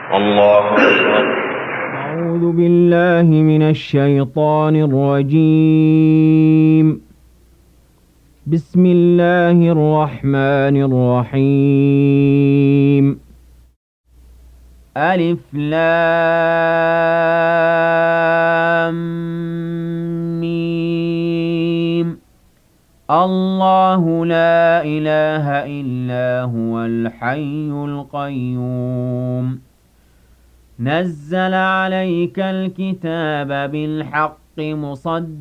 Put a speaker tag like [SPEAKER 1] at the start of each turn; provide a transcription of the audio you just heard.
[SPEAKER 1] الله أكبر.
[SPEAKER 2] أعوذ بالله من الشيطان الرجيم. بسم الله الرحمن الرحيم. ألف لام ميم. الله لا إله إلا هو الحي القيوم. نزل عليك الكتاب بالحق مصدقا